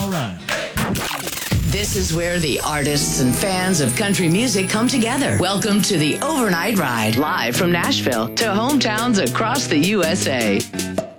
All right. This is where the artists and fans of country music come together. Welcome to the Overnight Ride, live from Nashville to hometowns across the USA.